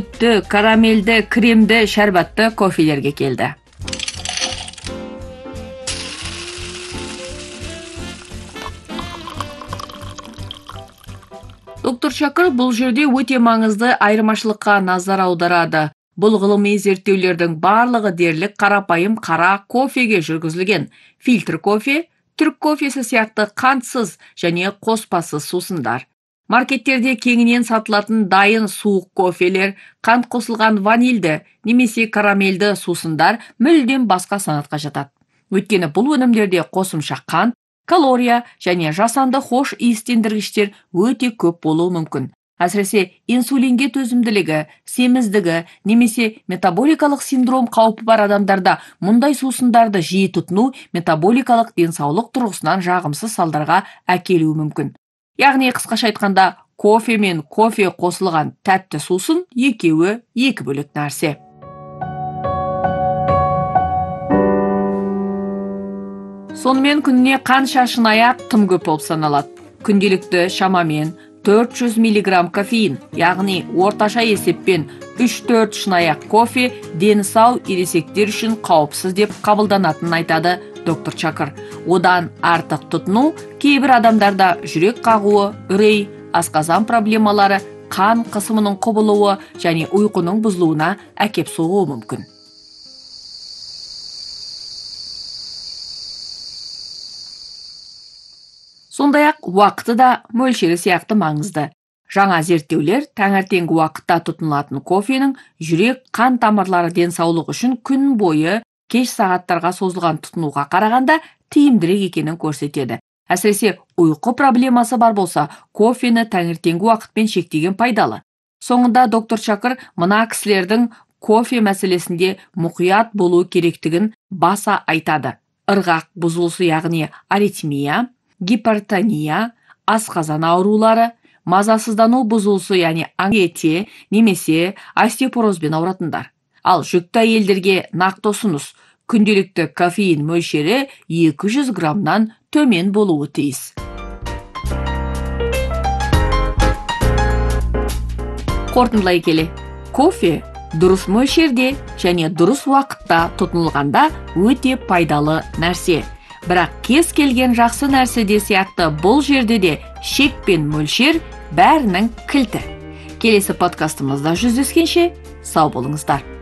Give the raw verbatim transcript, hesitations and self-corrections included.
сүттү, карамелди, кремди, шарбатты кофелерге келди. Доктор Чакыр бул жерде өте маңызды айырмашылыкка назар аударады. Бул гылымый зерттөөлөрдүн барлыгы дерлик карапайым кара кофеге жүргүзүлгөн. Фильтр кофе, түрк кофеси сыяктуу кантсыз және коспасыз суусундар. Маркеттерде кеңинен сатылатын дайын суук кофелер, кант косулган ванильді немесе карамелді суусундар мүлдем баска санатка жатат. Өйткені бул өнімдерде косумча кант, калория және жасанды хош иістендіргіштер өте көп болуы мүмкін. Әсіресе инсулинге төзімділігі, семіздігі немесе метаболикалық синдром қаупі бар адамдарда мұндай суусундарды жиі тұтыну метаболикалық денсаулық тұрғысынан жағымсыз салдарға әкелуі мүмкін. Яғни қысқаша айтқанда, кофе мен кофе қосылған тәтті сусын екеуі екі бөлек нәрсе. Сонымен күніне қанша шынаяқ тым көп болып саналады. Күнделікті шамамен төрт жүз миллиграмм кофеин, яғни орташа есеппен үш төрт шынаяқ кофе дені сау ересектер үшін қауіпсіз деп қабылданатынын айтады доктор Чакыр. Одан артық тұтыну кейбір адамдарда жүрек қағуы, үрей, асқазан проблемалары, қан қысымының құбылуы және ұйқының бұзылуына әкеп соғуы мүмкін. Сондай-ақ уақыты да мөлшері сияқты маңызды. Жаңа зерттеулер таңертеңгі уақытта тұтынылатын кофенің жүрек қан тамырлары денсаулық үшін күн бойы кеш сағаттарға созылған тұтынуға қарағанда тиімдірек екенін көрсетеді. Әсіресе ұйқы проблемасы бар болса, кофені таңертеңгі уақытпен шектеген пайдалы. Соңында доктор Чакыр мына кісілердің кофе мәселесінде мұқият болу керектігін баса айтады. Ырғақ бұзылысы, яғни аритмия, гипертония, асқазан аурулары, мазасыздану бұзылысы, яғни ангете немесе остеопорозбен ауыратындар. Ал жүкті әйелдерге нақты ұсыныс, күнделікті кофеин мөлшері екі жүз граммнан төмен болуы тиіс. Қорытындылай келе, кофе дұрыс мөлшерде және дұрыс уақытта тұтынылғанда өте пайдалы нәрсе. Бірақ кез келген жақсы нәрседе сияқты бұл жерде де шек пен мөлшер бәрінің кілті. Келесі подкастымызда жүздескенше сау болыңыздар.